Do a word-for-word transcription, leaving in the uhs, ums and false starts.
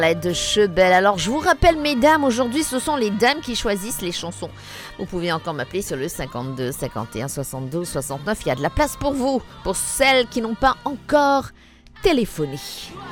de Chebel. Alors je vous rappelle mesdames, aujourd'hui ce sont les dames qui choisissent les chansons. Vous pouvez encore m'appeler sur le cinquante-deux cinquante et un soixante-douze soixante-neuf. Il y a de la place pour vous, pour celles qui n'ont pas encore téléphoné.